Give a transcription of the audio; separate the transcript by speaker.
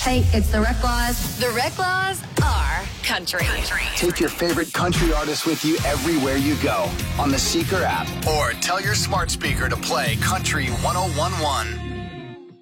Speaker 1: Hey, it's the Rec Laws.
Speaker 2: The Rec Laws are country.
Speaker 3: Take your favorite country artists with you everywhere you go on the Seeker app, or tell your smart speaker to play Country 101.1.